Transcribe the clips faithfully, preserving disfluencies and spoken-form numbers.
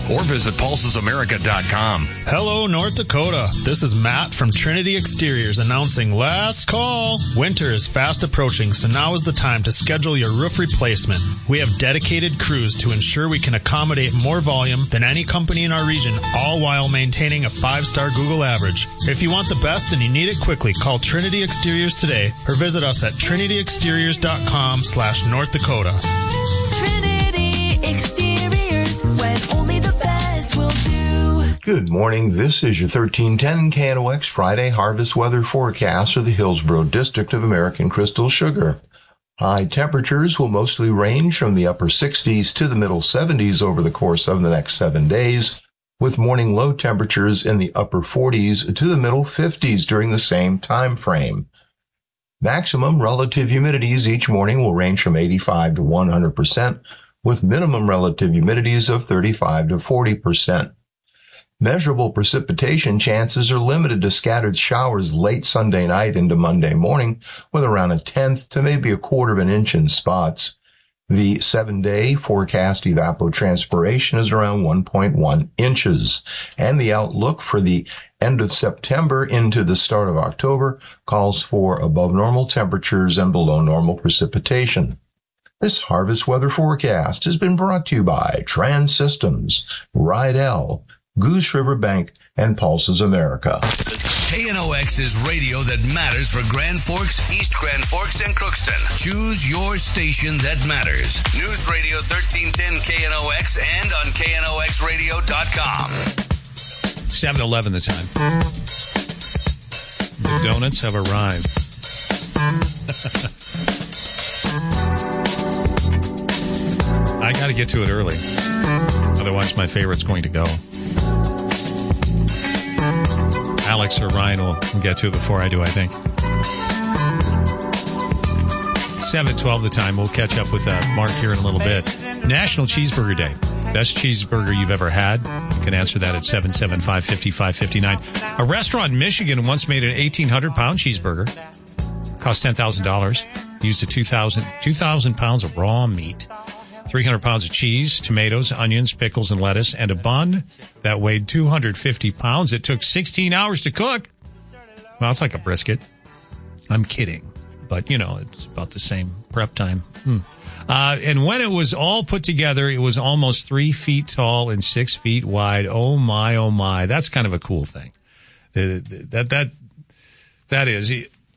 or visit pulses america dot com. Hello, North Dakota. This is Matt from Trinity Exteriors announcing last call. Winter is fast approaching, so now is the time to schedule your roof replacement. We have dedicated crews to ensure we can accommodate more volume than any company in our region, all while maintaining a five-star Google average. If you want the best and you need it quickly, call Trinity Exteriors today or visit us at trinity exteriors dot com slash North Dakota. Trinity Exteriors, when only the best will do. Good morning. This is your thirteen ten K N O X Friday harvest weather forecast for the Hillsborough District of American Crystal Sugar. High temperatures will mostly range from the upper sixties to the middle seventies over the course of the next seven days, with morning low temperatures in the upper forties to the middle fifties during the same time frame. Maximum relative humidities each morning will range from eighty-five to one hundred percent, with minimum relative humidities of thirty-five to forty percent. Measurable precipitation chances are limited to scattered showers late Sunday night into Monday morning, with around a tenth to maybe a quarter of an inch in spots. The seven-day forecast evapotranspiration is around one point one inches, and the outlook for the end of September into the start of October calls for above normal temperatures and below normal precipitation. This harvest weather forecast has been brought to you by Trans Systems, Rydell, Goose River Bank, and Pulses America. K N O X is radio that matters for Grand Forks, East Grand Forks, and Crookston. Choose your station that matters. News Radio thirteen ten K N O X and on K N O X radio dot com. seven eleven the time. The donuts have arrived. I got to get to it early. Otherwise, my favorite's going to go. Alex or Ryan will get to it before I do, I think. seven twelve the time. We'll catch up with uh, Mark here in a little bit. National Cheeseburger Day. Best cheeseburger you've ever had? You can answer that at seven seven five, five five five nine. A restaurant in Michigan once made an eighteen hundred pound cheeseburger. Cost ten thousand dollars. Used a two thousand, two thousand pounds of raw meat. three hundred pounds of cheese, tomatoes, onions, pickles, and lettuce, and a bun that weighed two hundred fifty pounds. It took sixteen hours to cook. Well, it's like a brisket. I'm kidding. But, you know, it's about the same prep time. Hmm. Uh, and when it was all put together, it was almost three feet tall and six feet wide. Oh, my, oh, my. That's kind of a cool thing. That, that, that, that is.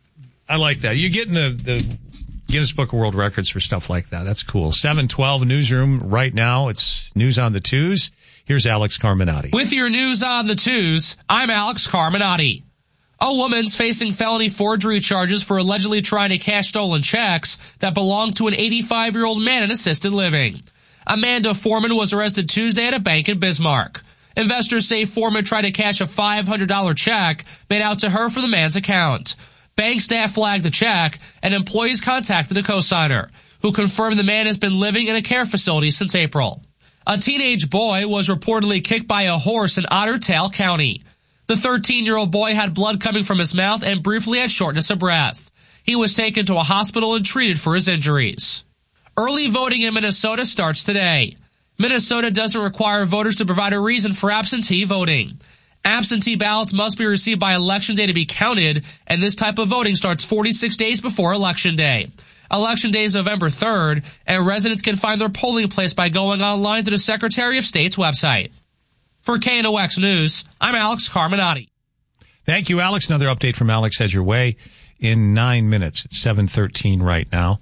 I like that. You're getting the, the Guinness Book of World Records for stuff like that. That's cool. seven twelve newsroom right now. It's news on the twos. Here's Alex Carminati. With your news on the twos, I'm Alex Carminati. A woman's facing felony forgery charges for allegedly trying to cash stolen checks that belonged to an eighty-five-year-old man in assisted living. Amanda Foreman was arrested Tuesday at a bank in Bismarck. Investors say Foreman tried to cash a five hundred dollars check made out to her from the man's account. Bank staff flagged the check, and employees contacted a cosigner, who confirmed the man has been living in a care facility since April. A teenage boy was reportedly kicked by a horse in Otter Tail County. The thirteen-year-old boy had blood coming from his mouth and briefly had shortness of breath. He was taken to a hospital and treated for his injuries. Early voting in Minnesota starts today. Minnesota doesn't require voters to provide a reason for absentee voting. Absentee ballots must be received by Election Day to be counted, and this type of voting starts forty-six days before Election Day. Election Day is November third, and residents can find their polling place by going online to the Secretary of State's website. For K N O X News, I'm Alex Carminati. Thank you, Alex. Another update from Alex heads your way in nine minutes. It's seven thirteen right now.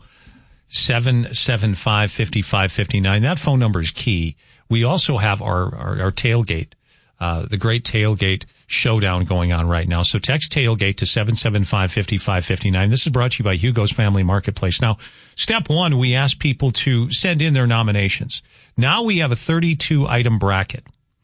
seven seven five, five five five nine. That phone number is key. We also have our, our, our tailgate, uh, the great tailgate showdown going on right now. So text tailgate to seven seven five, five five five nine. This is brought to you by Hugo's Family Marketplace. Now, step one, we asked people to send in their nominations. Now we have a thirty-two item bracket.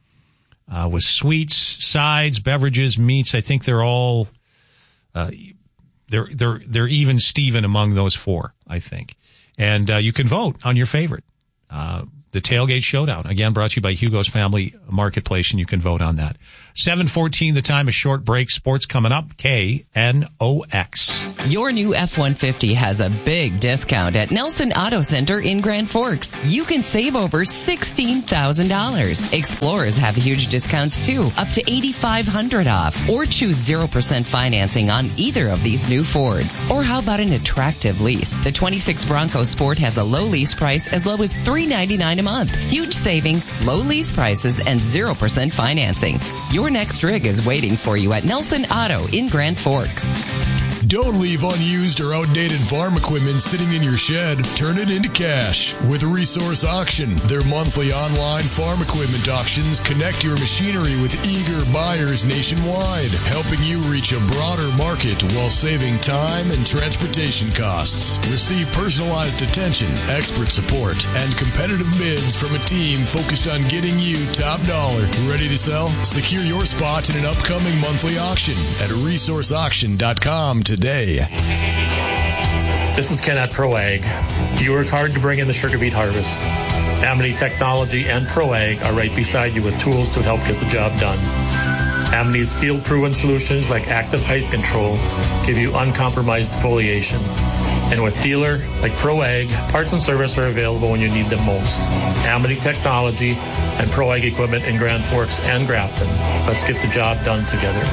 Uh, with sweets, sides, beverages, meats. I think they're all, uh, they're, they're, they're even Steven among those four, I think. And, uh, you can vote on your favorite. Uh, the Tailgate Showdown. Again, brought to you by Hugo's Family Marketplace, and you can vote on that. seven fourteen, the time, a short break. Sports coming up. K N O X. Your new F one fifty has a big discount at Nelson Auto Center in Grand Forks. You can save over sixteen thousand dollars. Explorers have huge discounts too, up to eight thousand five hundred dollars off. Or choose zero percent financing on either of these new Fords. Or how about an attractive lease? The twenty-six Bronco Sport has a low lease price as low as three hundred ninety-nine dollars a month. Huge savings, low lease prices, and zero percent financing. Your next rig is waiting for you at Nelson Auto in Grand Forks. Don't leave unused or outdated farm equipment sitting in your shed. Turn it into cash with Resource Auction. Their monthly online farm equipment auctions connect your machinery with eager buyers nationwide, helping you reach a broader market while saving time and transportation costs. Receive personalized attention, expert support, and competitive bids from a team focused on getting you top dollar. Ready to sell? Secure your spot in an upcoming monthly auction at resource auction dot com today. This is Ken at ProAg. You work hard to bring in the sugar beet harvest. Amity Technology and ProAg are right beside you with tools to help get the job done. Amity's field-proven solutions like active height control give you uncompromised foliation. And with dealer like ProAg, parts and service are available when you need them most. Amity Technology and ProAg equipment in Grand Forks and Grafton. Let's get the job done together.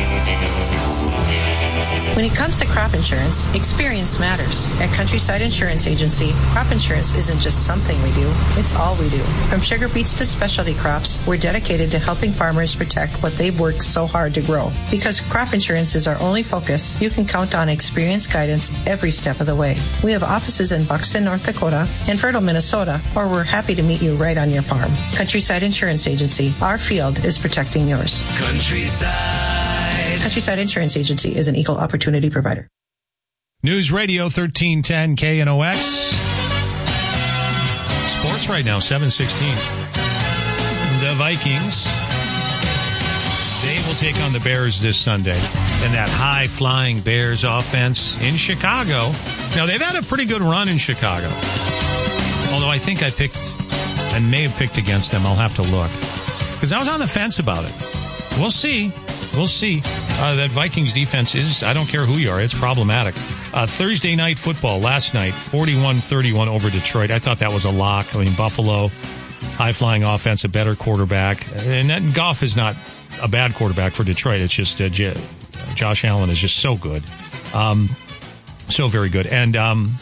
When it comes to crop insurance, experience matters. At Countryside Insurance Agency, crop insurance isn't just something we do, it's all we do. From sugar beets to specialty crops, we're dedicated to helping farmers protect what they've worked so hard to grow. Because crop insurance is our only focus, you can count on experienced guidance every step of the way. We have offices in Buxton, North Dakota, and Fertile, Minnesota, or we're happy to meet you right on your farm. Countryside Insurance Agency, our field is protecting yours. Countryside. Countryside Insurance Agency is an equal opportunity provider. News Radio thirteen ten K N O X. Sports right now, seven sixteen. The Vikings, they will take on the Bears this Sunday. And that high-flying Bears offense in Chicago. Now, they've had a pretty good run in Chicago. Although I think I picked, and may have picked against them. I'll have to look. Because I was on the fence about it. We'll see. We'll see. Uh, that Vikings defense is, I don't care who you are, it's problematic. Uh, Thursday night football last night, forty-one thirty-one over Detroit. I thought that was a lock. I mean, Buffalo, high-flying offense, a better quarterback. And, and Goff is not a bad quarterback for Detroit. It's just uh, J- Josh Allen is just so good. Um, so very good. And, um,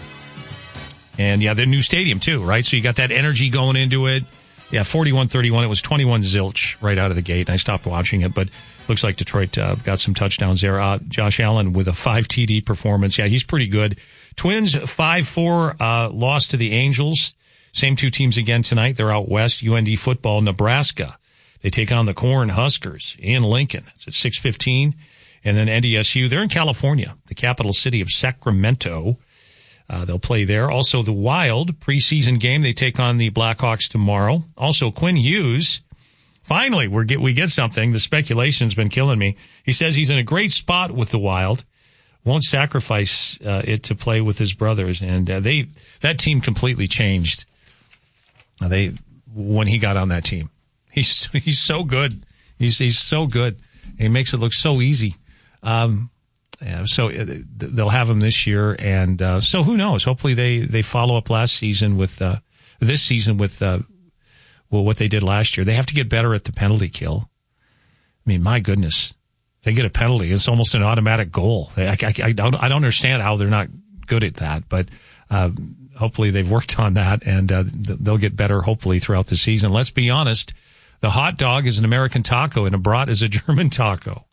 and yeah, the new stadium too, right? So you got that energy going into it. Yeah, forty-one thirty-one. It was twenty-one zilch right out of the gate. And I stopped watching it, but looks like Detroit uh, got some touchdowns there. Uh, Josh Allen with a five T D performance. Yeah, he's pretty good. Twins five four uh, lost to the Angels. Same two teams again tonight. They're out west. U N D football, Nebraska. They take on the Corn Huskers in Lincoln. It's at six fifteen. And then N D S U, they're in California, the capital city of Sacramento. Uh, they'll play there. Also, the Wild preseason game. They take on the Blackhawks tomorrow. Also, Quinn Hughes. Finally, we get we get something. The speculation's been killing me. He says he's in a great spot with the Wild. Won't sacrifice uh, it to play with his brothers. And uh, they that team completely changed. Uh, they when he got on that team. He's he's so good. He's he's so good. He makes it look so easy. Um, Yeah, so they'll have him this year, and uh, so who knows? Hopefully, they, they follow up last season with uh, this season with uh, well what they did last year. They have to get better at the penalty kill. I mean, my goodness, they get a penalty, it's almost an automatic goal. They, I, I, I don't I don't understand how they're not good at that, but uh, hopefully they've worked on that, and uh, they'll get better hopefully throughout the season. Let's be honest, the hot dog is an American taco, and a brat is a German taco.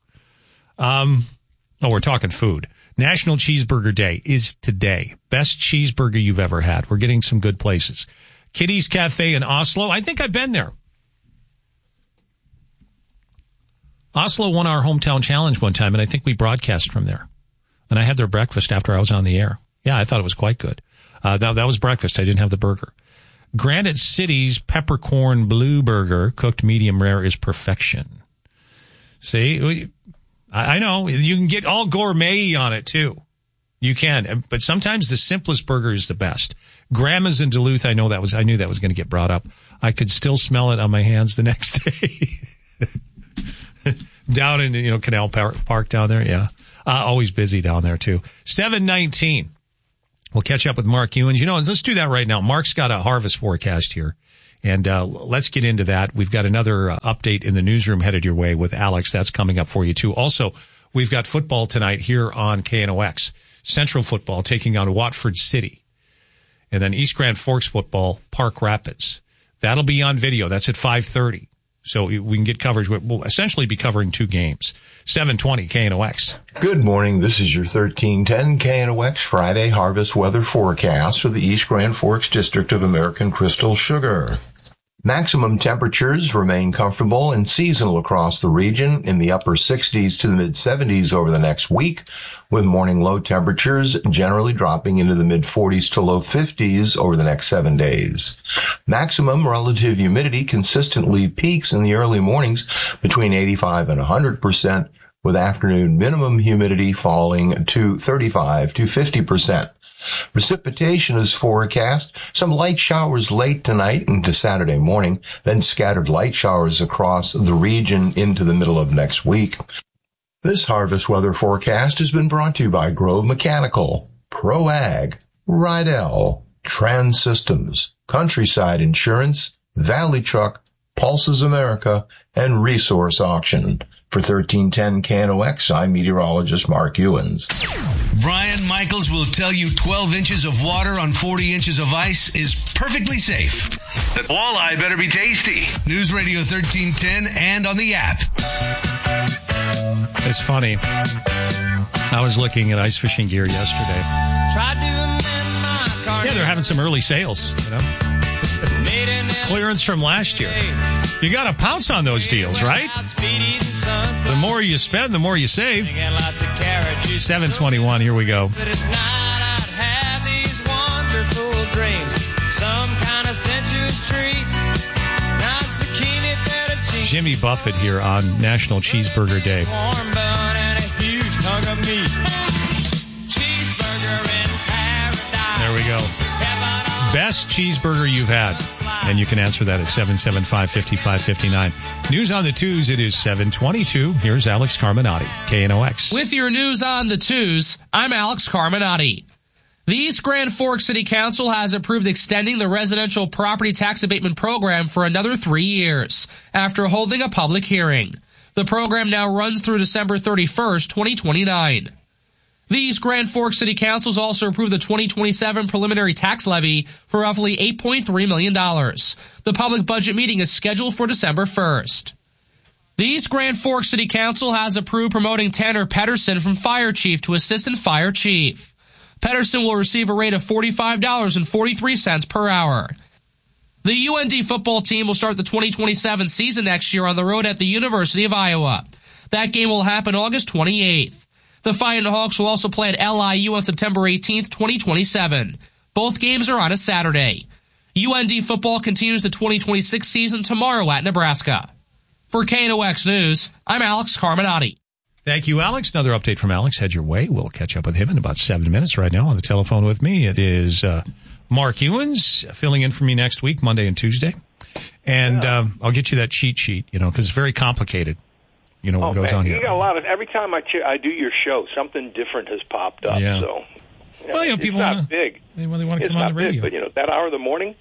Um. Oh, we're talking food. National Cheeseburger Day is today. Best cheeseburger you've ever had. We're getting some good places. Kitty's Cafe in Oslo. I think I've been there. Oslo won our hometown challenge one time, and I think we broadcast from there. And I had their breakfast after I was on the air. Yeah, I thought it was quite good. Uh, that, that was breakfast. I didn't have the burger. Granite City's Peppercorn Blue Burger, cooked medium rare, is perfection. See, we... I know. You can get all gourmet on it, too. You can. But sometimes the simplest burger is the best. Grandma's in Duluth. I know that was, I knew that was going to get brought up. I could still smell it on my hands the next day. Down in, you know, Canal Park, Park down there. Yeah. Uh, always busy down there too. seven nineteen. We'll catch up with Mark Ewens. You know, let's do that right now. Mark's got a harvest forecast here. And uh let's get into that. We've got another uh, update in the newsroom headed your way with Alex. That's coming up for you, too. Also, we've got football tonight here on K N O X. Central football taking on Watford City. And then East Grand Forks football, Park Rapids. That'll be on video. That's at five thirty. So we can get coverage. We'll essentially be covering two games. seven twenty K N O X. Good morning. This is your thirteen ten K N O X Friday harvest weather forecast for the East Grand Forks District of American Crystal Sugar. Maximum temperatures remain comfortable and seasonal across the region in the upper sixties to the mid seventies over the next week, with morning low temperatures generally dropping into the mid forties to low fifties over the next seven days. Maximum relative humidity consistently peaks in the early mornings between eighty-five and one hundred percent, with afternoon minimum humidity falling to thirty-five to fifty percent. Precipitation is forecast, some light showers late tonight into Saturday morning, then scattered light showers across the region into the middle of next week. This harvest weather forecast has been brought to you by Grove Mechanical, ProAg, Rydell, Trans Systems, Countryside Insurance, Valley Truck, Pulses America, and Resource Auction. For thirteen ten K N O X, I'm meteorologist Mark Ewens. Brian Michaels will tell you twelve inches of water on forty inches of ice is perfectly safe. That walleye better be tasty. News Radio thirteen ten and on the app. It's funny. I was looking at ice fishing gear yesterday. Yeah, they're having some early sales, you know. Clearance from last year. You got to pounce on those deals, right? The more you spend, the more you save. seven twenty-one, here we go. Jimmy Buffett here on National Cheeseburger Day. There we go. Best cheeseburger you've had. And you can answer that at seven seven five, five five five nine. News on the twos, it is seven twenty-two. Here's Alex Carminati, K N O X. With your news on the twos, I'm Alex Carminati. The East Grand Forks City Council has approved extending the residential property tax abatement program for another three years after holding a public hearing. The program now runs through December thirty-first, twenty twenty-nine. The East Grand Forks City Council's also approved the twenty twenty-seven preliminary tax levy for roughly eight point three million dollars. The public budget meeting is scheduled for December first. The East Grand Forks City Council has approved promoting Tanner Pedersen from fire chief to assistant fire chief. Pedersen will receive a rate of forty-five dollars and forty-three cents per hour. The U N D football team will start the twenty twenty-seven season next year on the road at the University of Iowa. That game will happen August twenty-eighth. The Fightin' Hawks will also play at L I U on September eighteenth, twenty twenty-seven. Both games are on a Saturday. U N D football continues the twenty twenty-six season tomorrow at Nebraska. For K N O X News, I'm Alex Carminati. Thank you, Alex. Another update from Alex. Head your way. We'll catch up with him in about seven minutes. Right now on the telephone with me, it is uh, Mark Ewens filling in for me next week, Monday and Tuesday. And yeah. um, I'll get you that cheat sheet, you know, because it's very complicated. You know what oh, goes man. on here. You got a lot of every time I ch- I do your show, something different has popped up. Yeah. So, you know, well, you know, it's people not wanna, big. They, well, they want to it's come on not the radio, big, but you know that hour of the morning,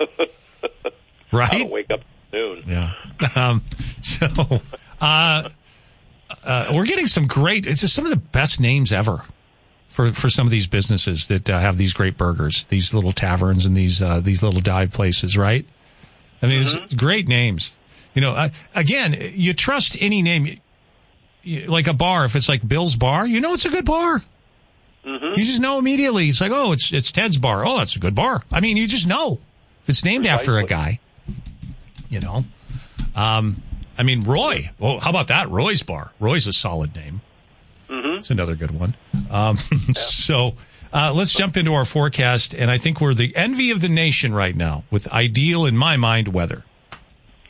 right? I don't wake up at noon. Yeah. Um, so uh, uh, we're getting some great. It's just some of the best names ever for for some of these businesses that uh, have these great burgers, these little taverns and these uh, these little dive places, right? I mean, mm-hmm. it's great names. You know, I, again, you trust any name, you, like a bar. If it's like Bill's Bar, you know it's a good bar. Mm-hmm. You just know immediately. It's like, oh, it's it's Ted's Bar. Oh, that's a good bar. I mean, you just know if it's named after a guy. You know, um, I mean, Roy. Well, how about that? Roy's Bar. Roy's a solid name. Mm-hmm. It's another good one. Um, yeah. So uh, let's jump into our forecast, and I think we're the envy of the nation right now with ideal, in my mind, weather.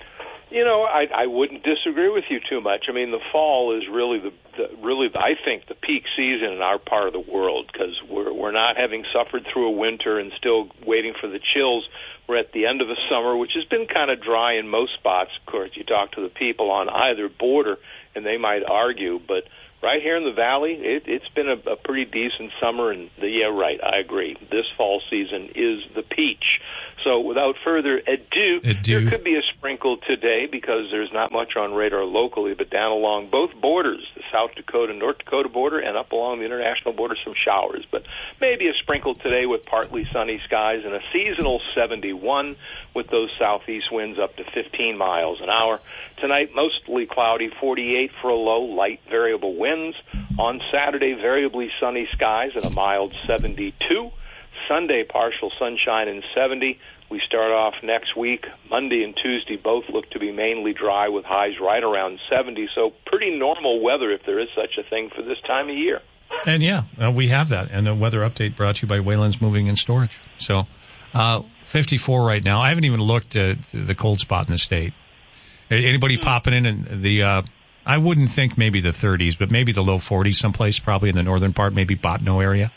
You know, I, I wouldn't disagree with you too much. I mean, the fall is really the, the really I think the peak season in our part of the world, because we're we're not having suffered through a winter and still waiting for the chills. We're at the end of a summer, which has been kind of dry in most spots. Of course, you talk to the people on either border, and they might argue, but right here in the valley, it, it's been a, a pretty decent summer, and the, yeah, right, I agree. This fall season is the peach. So without further ado, ado, there could be a sprinkle today because there's not much on radar locally, but down along both borders, the South Dakota, North Dakota border, and up along the international border, some showers. But maybe a sprinkle today with partly sunny skies and a seasonal seventy-one with those southeast winds up to fifteen miles an hour. Tonight, mostly cloudy, forty-eight for a low, light variable winds. On Saturday, variably sunny skies and a mild seventy-two. Sunday, partial sunshine and seventy. We start off next week. Monday and Tuesday both look to be mainly dry with highs right around seventy. So pretty normal weather, if there is such a thing, for this time of year. And yeah, uh, we have that. And a weather update brought to you by Wayland's Moving and Storage. So uh, fifty-four right now. I haven't even looked at the cold spot in the state. Anybody mm-hmm. popping in and the uh, I wouldn't think maybe the thirties, but maybe the low forties someplace, probably in the northern part, maybe Bottineau area.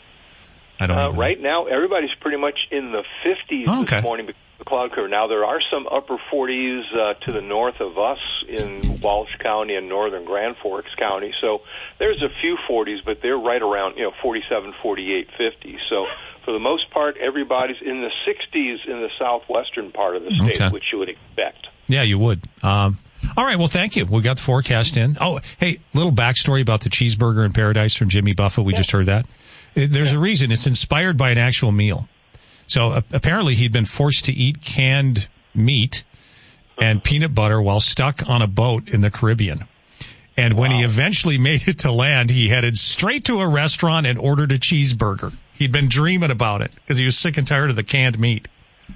I don't uh, know. Right now, everybody's pretty much in the fifties oh, okay. this morning because of the cloud cover. Now, there are some upper forties uh, to the north of us in Walsh County and northern Grand Forks County. So there's a few forties, but they're right around, you know, forty-seven, forty-eight, fifty. So for the most part, everybody's in the sixties in the southwestern part of the state, okay. which you would expect. Yeah, you would. Um, all right, well, thank you. We got the forecast in. Oh, hey, little backstory about the cheeseburger in paradise from Jimmy Buffett. We yeah. just heard that. There's a reason. It's inspired by an actual meal. So uh, apparently he'd been forced to eat canned meat and peanut butter while stuck on a boat in the Caribbean. And when wow. he eventually made it to land, he headed straight to a restaurant and ordered a cheeseburger. He'd been dreaming about it because he was sick and tired of the canned meat.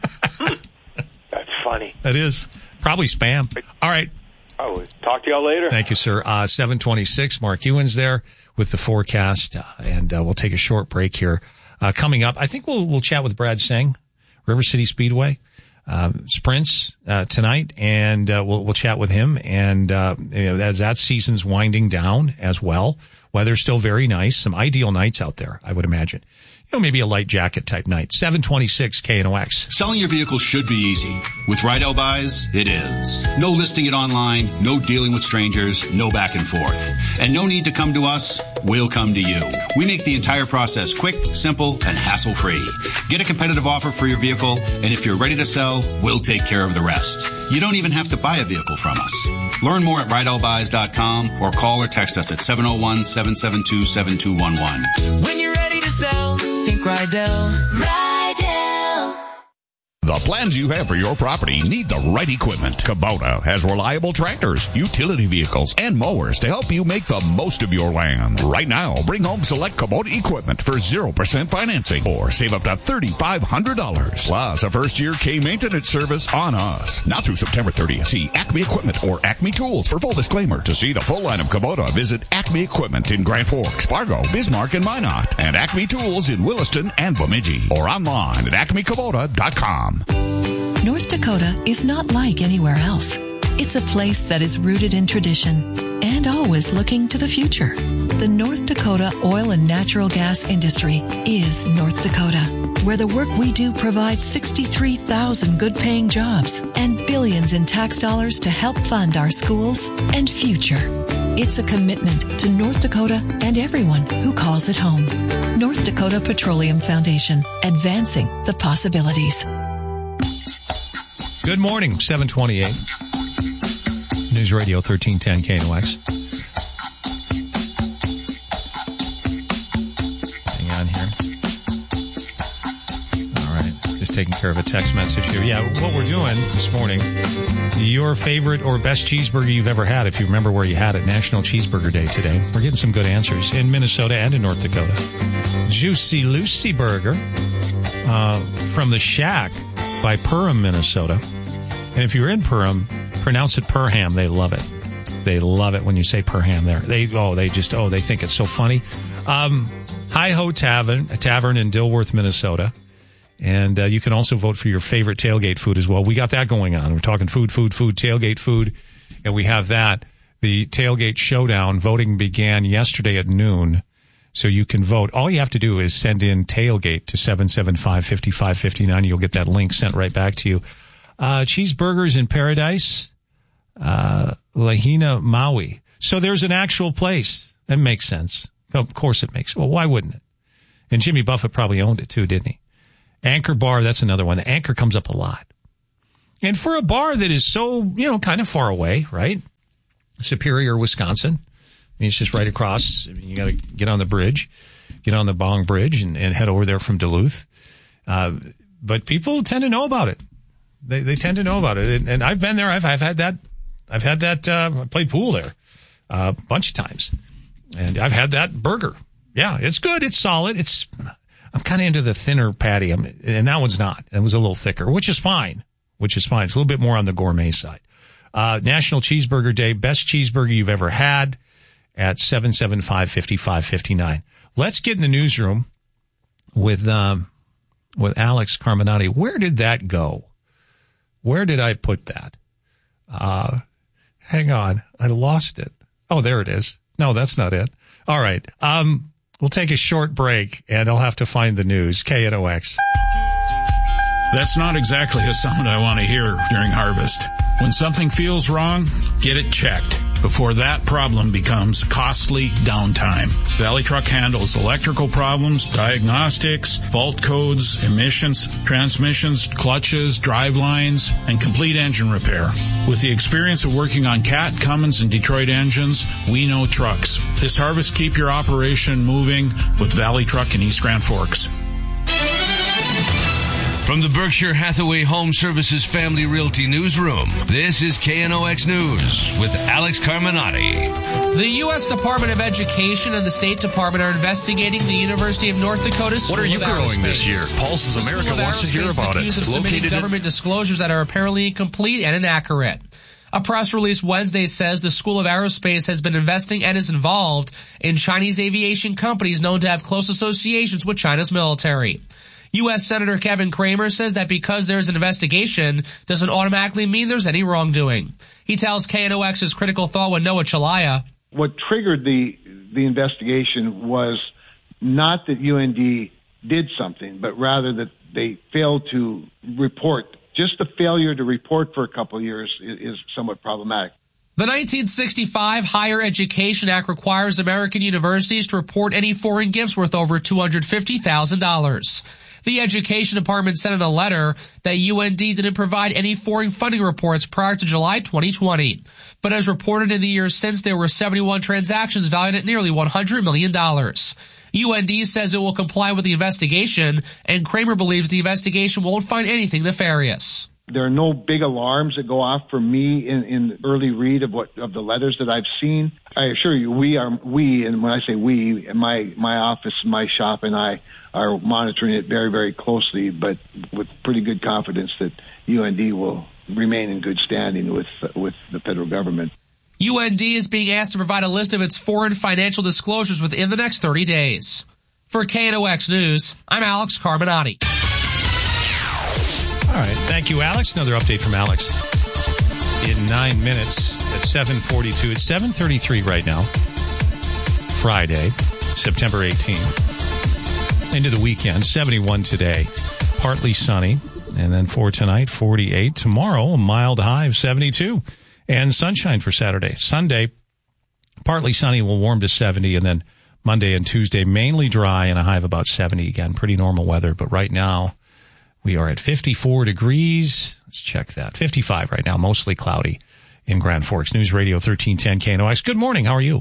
That's funny. That is. Probably spam. All right. Oh, talk to y'all later. Thank you, sir. Uh, seven twenty-six, Mark Ewan's there with the forecast, uh, and uh, we'll take a short break here. Uh, coming up, I think we'll we'll chat with Brad Singh, River City Speedway, uh, sprints uh, tonight, and uh, we'll we'll chat with him. And uh, you know, as that season's winding down as well, weather's still very nice. Some ideal nights out there, I would imagine. You know, maybe a light jacket type night. seven twenty-six K N O X. Selling your vehicle should be easy. With Rydell Buys, it is. No listing it online, no dealing with strangers, no back and forth. And no need to come to us, we'll come to you. We make the entire process quick, simple, and hassle-free. Get a competitive offer for your vehicle, and if you're ready to sell, we'll take care of the rest. You don't even have to buy a vehicle from us. Learn more at Rydell Buys dot com or call or text us at seven oh one, seven seven two, seven two one one. When you're ready to sell, think Rydell. Rydell. The plans you have for your property need the right equipment. Kubota has reliable tractors, utility vehicles, and mowers to help you make the most of your land. Right now, bring home select Kubota equipment for zero percent financing or save up to three thousand five hundred dollars. Plus, a first-year K-maintenance service on us. Now through September thirtieth, see Acme Equipment or Acme Tools for full disclaimer. To see the full line of Kubota, visit Acme Equipment in Grand Forks, Fargo, Bismarck, and Minot, and Acme Tools in Williston and Bemidji, or online at acme kubota dot com. North Dakota is not like anywhere else. It's a place that is rooted in tradition and always looking to the future. The North Dakota oil and natural gas industry is North Dakota, where the work we do provides sixty-three thousand good-paying jobs and billions in tax dollars to help fund our schools and future. It's a commitment to North Dakota and everyone who calls it home. North Dakota Petroleum Foundation, advancing the possibilities. Good morning, seven twenty-eight. News Radio thirteen ten K N O X. Hang on here. All right, just taking care of a text message here. Yeah, what we're doing this morning, your favorite or best cheeseburger you've ever had, if you remember where you had it, National Cheeseburger Day today. We're getting some good answers in Minnesota and in North Dakota. Juicy Lucy Burger uh, from the Shack by Perham, Minnesota. And if you're in Perham, pronounce it Perham. They love it. They love it when you say Perham there. They, oh, they just, oh, they think it's so funny. Um, Hi Ho Tavern, a tavern in Dilworth, Minnesota. And uh, you can also vote for your favorite tailgate food as well. We got that going on. We're talking food, food, food, tailgate food, and we have that. The Tailgate Showdown voting began yesterday at noon, so you can vote. All you have to do is send in tailgate to seven seven five, five five five nine. You'll get that link sent right back to you. Uh, Cheeseburgers in Paradise, uh, Lahina Maui. So there's an actual place. That makes sense. Of course it makes. Well, why wouldn't it? And Jimmy Buffett probably owned it too, didn't he? Anchor Bar, that's another one. The Anchor comes up a lot. And for a bar that is so, you know, kind of far away, right? Superior, Wisconsin. I mean, it's just right across. I mean, you got to get on the bridge, get on the Bong Bridge and, and head over there from Duluth. Uh, but people tend to know about it. They they tend to know about it. And, and I've been there. I've I've had that. I've had that. Uh, I played pool there uh, a bunch of times, and I've had that burger. Yeah, it's good. It's solid. It's. I'm kind of into the thinner patty, I'm, and that one's not. It was a little thicker, which is fine. Which is fine. It's a little bit more on the gourmet side. Uh, National Cheeseburger Day, best cheeseburger you've ever had at seven seven five, five five five nine. Let's get in the newsroom with, um, with Alex Carminati. Where did that go? Where did I put that? Uh, hang on. I lost it. Oh, there it is. No, that's not it. All right. Um, we'll take a short break and I'll have to find the news. K N O X. That's not exactly a sound I want to hear during harvest. When something feels wrong, get it checked before that problem becomes costly downtime. Valley Truck handles electrical problems, diagnostics, fault codes, emissions, transmissions, clutches, drive lines, and complete engine repair. With the experience of working on Cat, Cummins, and Detroit engines, we know trucks. This harvest, keep your operation moving with Valley Truck in East Grand Forks. From the Berkshire Hathaway Home Services Family Realty Newsroom, this is K N O X News with Alex Carminati. The U S Department of Education and the State Department are investigating the University of North Dakota School What are you of growing Aerospace. this year? Pulses The America School of wants to hear Aerospace about it. accused of submitting Located government disclosures that are apparently incomplete and inaccurate. A press release Wednesday says the School of Aerospace has been investing and is involved in Chinese aviation companies known to have close associations with China's military. U S Senator Kevin Cramer says that because there's an investigation doesn't automatically mean there's any wrongdoing. He tells K N O X's Critical Thought with Noah Chalaya. What triggered the the investigation was not that U N D did something, but rather that they failed to report. Just the failure to report for a couple of years is, is somewhat problematic. The nineteen sixty-five Higher Education Act requires American universities to report any foreign gifts worth over two hundred fifty thousand dollars. The Education Department sent in a letter that U N D didn't provide any foreign funding reports prior to July twenty twenty. But as reported in the years since, there were seventy-one transactions valued at nearly one hundred million dollars. U N D says it will comply with the investigation, and Cramer believes the investigation won't find anything nefarious. There are no big alarms that go off for me in, in the early read of what of the letters that I've seen. I assure you, we are we, and when I say we, my my office, my shop, and I are monitoring it very, very closely, but with pretty good confidence that U N D will remain in good standing with with the federal government. U N D is being asked to provide a list of its foreign financial disclosures within the next thirty days. For K N O X News, I'm Alex Carminati. All right. Thank you, Alex. Another update from Alex in nine minutes at seven forty-two. It's seven thirty-three right now. Friday, September eighteenth. Into the weekend. seventy-one today. Partly sunny. And then for tonight, forty-eight. Tomorrow, a mild high of seventy-two. And sunshine for Saturday. Sunday, partly sunny, will warm to seventy. And then Monday and Tuesday, mainly dry and a high of about seventy. Again, pretty normal weather. But right now, we are at fifty-four degrees. Let's check that. fifty-five right now, mostly cloudy in Grand Forks. News Radio thirteen ten K N O X. Good morning. How are you?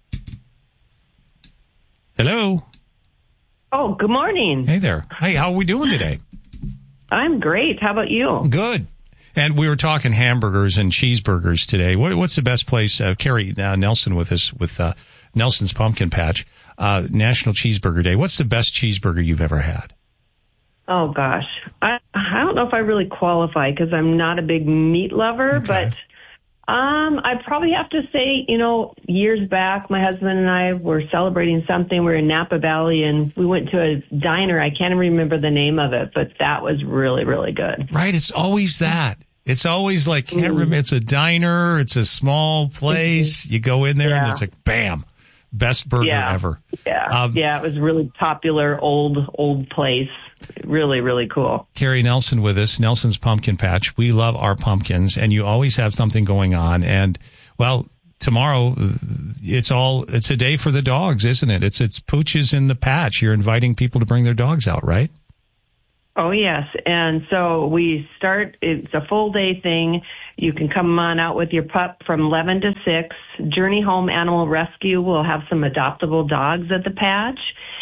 Hello. Oh, good morning. Hey there. Hey, how are we doing today? I'm great. How about you? Good. And we were talking hamburgers and cheeseburgers today. What, what's the best place? Uh, Carrie uh, Nelson with us with uh, Nelson's Pumpkin Patch. Uh, National Cheeseburger Day. What's the best cheeseburger you've ever had? Oh, gosh. I, I don't know if I really qualify because I'm not a big meat lover, Okay. Um, I probably have to say, you know, years back, my husband and I were celebrating something. We were in Napa Valley, and we went to a diner. I can't remember the name of it, but that was really, really good. Right. It's always that. It's always like, can't mm. remember. It's a diner. It's a small place. You go in there, yeah. and it's like, bam, best burger yeah. ever. Yeah. Um, yeah. It was really popular, old, old place. Really, really cool. Carrie Nelson with us, Nelson's Pumpkin Patch. We love our pumpkins, and you always have something going on. And, well, tomorrow, it's all, it's a day for the dogs, isn't it? It's, it's Pooches in the Patch. You're inviting people to bring their dogs out, right? Oh, yes. And so we start, it's a full day thing. You can come on out with your pup from eleven to six. Journey Home Animal Rescue will have some adoptable dogs at the patch.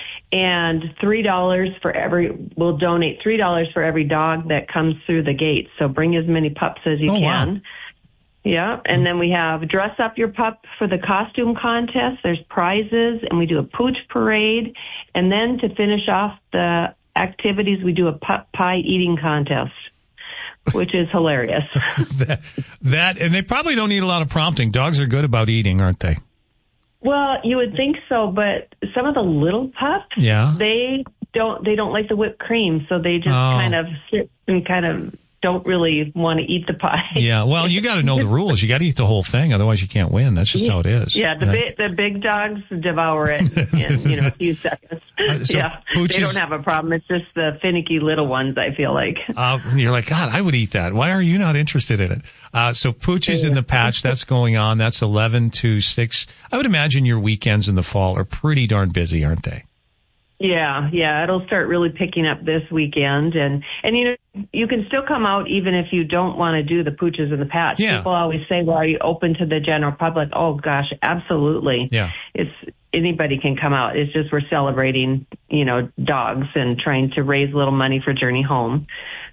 And three dollars for every, we'll donate three dollars for every dog that comes through the gate. So bring as many pups as you oh, can. Wow. Yeah. And then we have dress up your pup for the costume contest. There's prizes, and we do a pooch parade. And then to finish off the activities, we do a pup pie eating contest, which is hilarious. that, that, and they probably don't need a lot of prompting. Dogs are good about eating, aren't they? Well, you would think so, but some of the little pups, yeah. they don't they don't like the whipped cream, so they just oh. kind of sit and kind of don't really want to eat the pie. Yeah, well, you got to know the rules. You got to eat the whole thing, otherwise you can't win. That's just how it is. Yeah, the right? big the big dogs devour it in you know a few seconds. Uh, so yeah, Pooches, they don't have a problem. It's just the finicky little ones, I feel like. Uh, you're like, God, I would eat that. Why are you not interested in it? Uh, so Pooches in the Patch, that's going on. That's eleven to six. I would imagine your weekends in the fall are pretty darn busy, aren't they? Yeah, yeah, it'll start really picking up this weekend, and and you know you can still come out even if you don't want to do the Pooches in the Patch. Yeah. People always say, "Well, are you open to the general public?" Oh gosh, absolutely. Yeah, it's anybody can come out. It's just we're celebrating, you know, dogs and trying to raise a little money for Journey Home.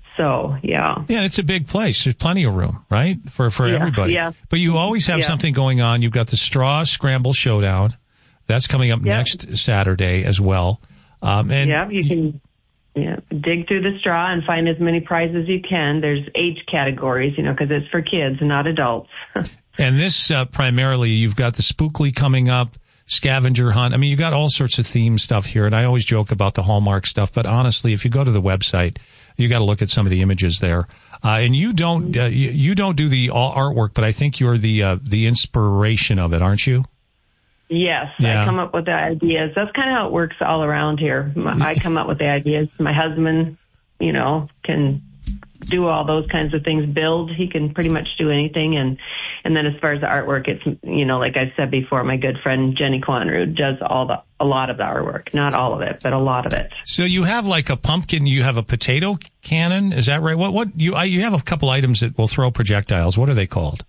So yeah, yeah, it's a big place. There's plenty of room, right, for for yeah, everybody. Yeah. But you always have yeah. something going on. You've got the Straw Scramble Showdown. That's coming up yep. next Saturday as well. Um, and yeah, you can yeah, dig through the straw and find as many prizes as you can. There's age categories, you know, because it's for kids, not adults. And this uh, primarily, you've got the Spookly coming up, scavenger hunt. I mean, you got all sorts of theme stuff here. And I always joke about the Hallmark stuff, but honestly, if you go to the website, you got to look at some of the images there. Uh, and you don't uh, you, you don't do the all artwork, but I think you're the uh, the inspiration of it, aren't you? Yes, yeah. I come up with the ideas. That's kind of how it works all around here. I come up with the ideas. My husband, you know, can do all those kinds of things. Build, he can pretty much do anything. And and then as far as the artwork, it's, you know, like I said before, my good friend Jenny Conrud does all the a lot of the artwork. Not all of it, but a lot of it. So you have like a pumpkin. You have a potato cannon. Is that right? What what you I, you have a couple items that will throw projectiles. What are they called?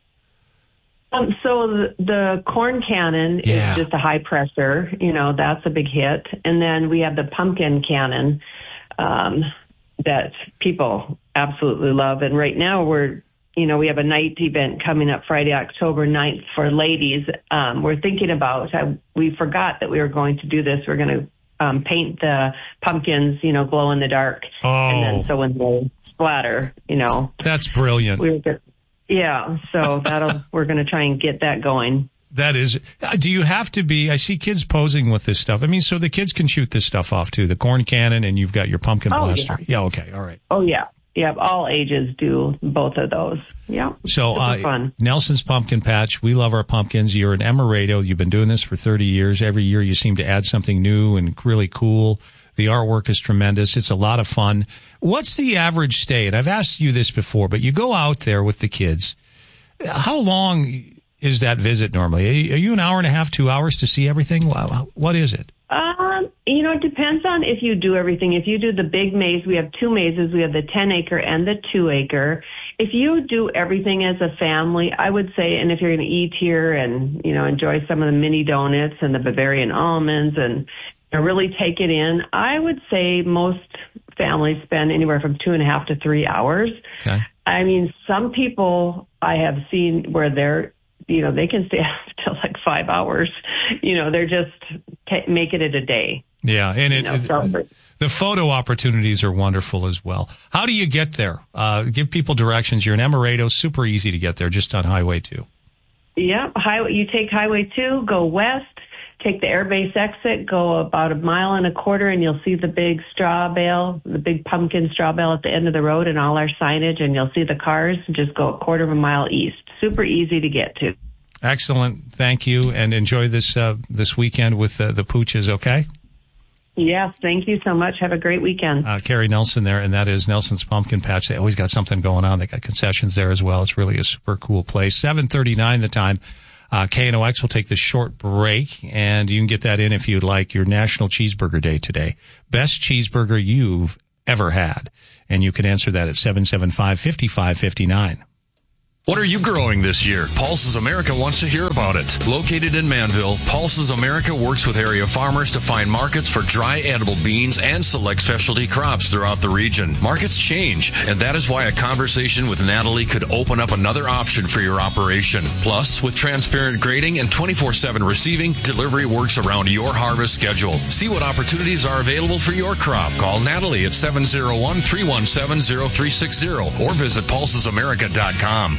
Um, so the, the corn cannon yeah. is just a high pressure, you know, that's a big hit. And then we have the pumpkin cannon um, that people absolutely love. And right now we're, you know, we have a night event coming up Friday, October ninth for ladies. Um, we're thinking about, I, we forgot that we were going to do this. We're going to um, paint the pumpkins, you know, glow in the dark. Oh. And then so when they splatter, you know. That's brilliant. We were just, Yeah, so that'll we're going to try and get that going. That is, do you have to be, I see kids posing with this stuff. I mean, so the kids can shoot this stuff off too, the corn cannon, and you've got your pumpkin oh, blaster. Yeah. yeah, okay, all right. Oh, yeah. Yeah, all ages do both of those. Yeah. So, uh, fun. Nelson's Pumpkin Patch, we love our pumpkins. You're an Emerado. You've been doing this for thirty years. Every year you seem to add something new and really cool. The artwork is tremendous. It's a lot of fun. What's the average stay? And I've asked you this before, but you go out there with the kids. How long is that visit normally? Are you an hour and a half, two hours to see everything? What is it? Um, you know, it depends on if you do everything. If you do the big maze, we have two mazes. We have the ten acre and the two acre. If you do everything as a family, I would say, and if you're going to eat here and, you know, enjoy some of the mini donuts and the Bavarian almonds and you know, really take it in, I would say most families spend anywhere from two and a half to three hours. Okay. I mean, some people I have seen where they're, you know, they can stay up till like five hours. You know, they're just t- make it a day. Yeah, and it, you know, The photo opportunities are wonderful as well. How do you get there? Uh, give people directions. You're in Emerado, super easy to get there, just on Highway two. Yep, highway. You take Highway two, go west, take the airbase exit, go about a mile and a quarter, and you'll see the big straw bale, the big pumpkin straw bale at the end of the road and all our signage, and you'll see the cars. Just go a quarter of a mile east. Super easy to get to. Excellent. Thank you, and enjoy this uh, this weekend with uh, the Pooches, okay? Yes, thank you so much. Have a great weekend. Uh, Carrie Nelson there, and that is Nelson's Pumpkin Patch. They always got something going on. They got concessions there as well. It's really a super cool place. seven thirty-nine the time. Uh, K N O X will take the short break, and you can get that in if you'd like. Your National Cheeseburger Day today. Best cheeseburger you've ever had. And you can answer that at seven seven five, five five five nine. What are you growing this year? Pulses America wants to hear about it. Located in Manville, Pulses America works with area farmers to find markets for dry edible beans and select specialty crops throughout the region. Markets change, and that is why a conversation with Natalie could open up another option for your operation. Plus, with transparent grading and twenty-four seven receiving, delivery works around your harvest schedule. See what opportunities are available for your crop. Call Natalie at seven oh one, three one seven, oh three six oh or visit pulses america dot com.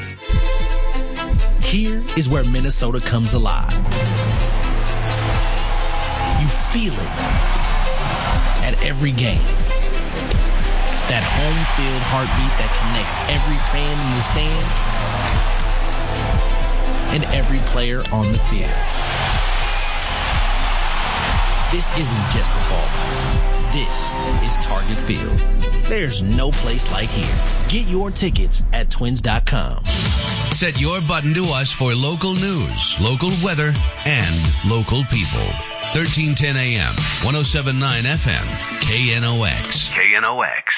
Here is where Minnesota comes alive. You feel it at every game. That home field heartbeat that connects every fan in the stands and every player on the field. This isn't just a ballpark. This is Target Field. There's no place like here. Get your tickets at twins dot com. Set your button to us for local news, local weather, and local people. thirteen ten A M, ten seventy-nine F M, K N O X. K N O X.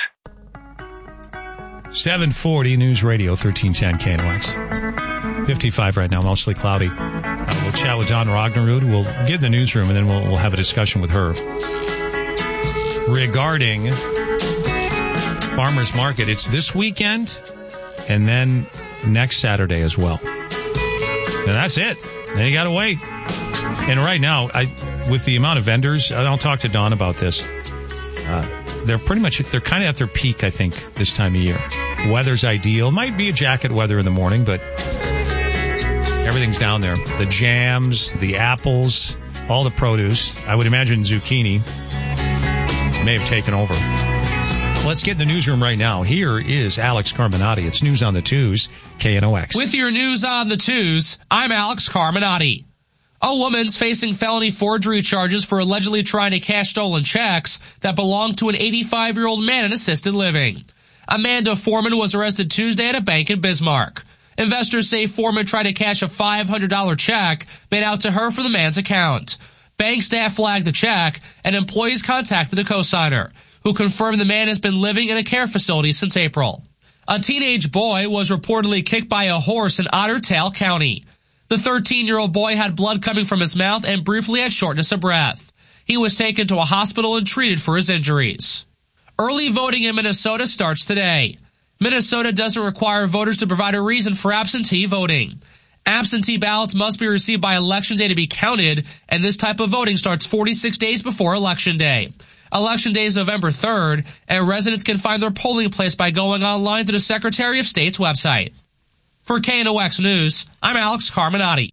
seven forty News Radio, thirteen ten K N O X. fifty-five right now, mostly cloudy. Uh, we'll chat with Dawn Rognerud. We'll get in the newsroom, and then we'll, we'll have a discussion with her regarding Farmers Market. It's this weekend, and then next Saturday as well. And that's it. Then you got to wait. And right now, I with the amount of vendors, I'll talk to Dawn about this. Uh, they're pretty much, they're kind of at their peak, I think, this time of year. Weather's ideal. Might be a jacket weather in the morning, but everything's down there. The jams, the apples, all the produce. I would imagine zucchini may have taken over. Let's get in the newsroom right now. Here is Alex Carminati. It's News on the Twos, K N O X. With your News on the Twos, I'm Alex Carminati. A woman's facing felony forgery charges for allegedly trying to cash stolen checks that belonged to an eighty-five-year-old man in assisted living. Amanda Foreman was arrested Tuesday at a bank in Bismarck. Investors say Foreman tried to cash a five hundred dollars check made out to her from the man's account. Bank staff flagged the check, and employees contacted a cosigner, who confirmed the man has been living in a care facility since April. A teenage boy was reportedly kicked by a horse in Otter Tail County. The thirteen-year-old boy had blood coming from his mouth and briefly had shortness of breath. He was taken to a hospital and treated for his injuries. Early voting in Minnesota starts today. Minnesota doesn't require voters to provide a reason for absentee voting. Absentee ballots must be received by Election Day to be counted, and this type of voting starts forty-six days before Election Day. Election Day is November third, and residents can find their polling place by going online to the Secretary of State's website. For K N O X News, I'm Alex Carminati.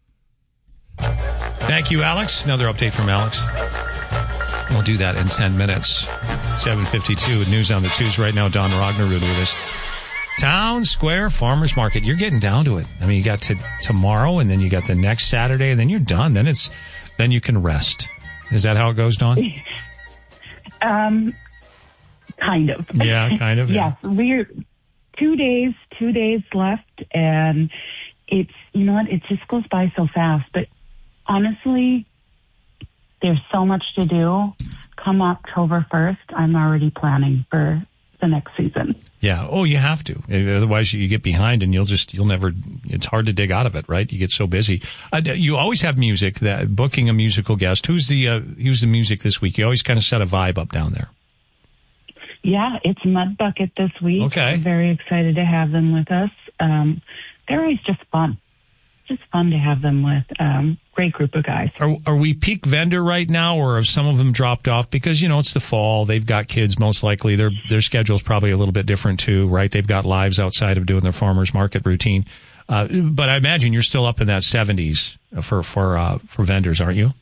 Thank you, Alex. Another update from Alex. We'll do that in ten minutes. seven fifty-two with News on the Twos right now. Dawn Rognerud with us. Town Square Farmers Market. You're getting down to it. I mean, you got to tomorrow, and then you got the next Saturday, and then you're done. Then it's then you can rest. Is that how it goes, Dawn? Um, kind of. Yeah, kind of. Yes, yeah. We're two days, two days left, and it's, you know what, it just goes by so fast. But honestly, there's so much to do. Come October first, I'm already planning for the next season. Yeah. Oh, you have to. Otherwise, you get behind, and you'll just you'll never. It's hard to dig out of it, right? You get so busy. Uh, you always have music. That booking a musical guest. Who's the uh, who's the music this week? You always kind of set a vibe up down there. Yeah, it's Mud Bucket this week. Okay. I'm very excited to have them with us. Um, they're always just fun. just fun to have them with. Um, great group of guys. Are, are we peak vendor right now, or have some of them dropped off? Because, you know, it's the fall. They've got kids, most likely. Their their schedule's probably a little bit different, too, right? They've got lives outside of doing their farmers market routine. Uh, but I imagine you're still up in that seventies for for uh, for vendors, aren't you?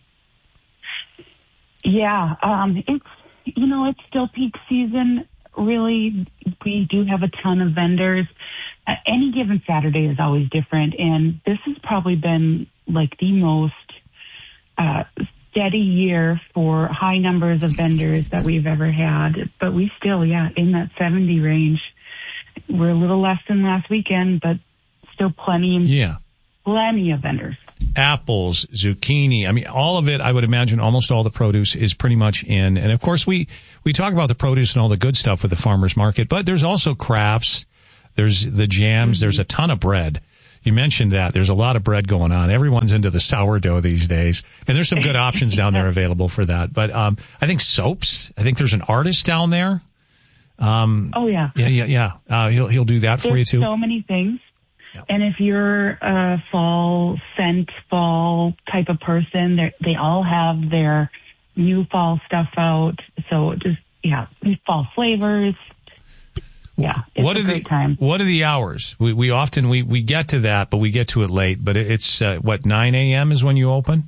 Yeah, um, it's, you know, it's still peak season. Really, we do have a ton of vendors. Uh, any given Saturday is always different, and this has probably been like the most uh, steady year for high numbers of vendors that we've ever had. But we still, yeah, in that seventy range. We're a little less than last weekend, but still plenty, yeah, plenty of vendors. Apples, zucchini. I mean, all of it, I would imagine almost all the produce is pretty much in. And of course, we, we talk about the produce and all the good stuff with the farmer's market, but there's also crafts. There's the jams. Mm-hmm. There's a ton of bread. You mentioned that. There's a lot of bread going on. Everyone's into the sourdough these days. And there's some good options down there available for that. But, um, I think soaps. I think there's an artist down there. Um, oh yeah. Yeah, yeah, yeah. Uh, he'll, he'll do that there's for you too. So many things. And if you're a fall scent, fall type of person, they all have their new fall stuff out. So just, yeah, fall flavors. Yeah, it's what a are great the, time. What are the hours? We we often, we, we get to that, but we get to it late. But it's, uh, what, nine a.m. is when you open?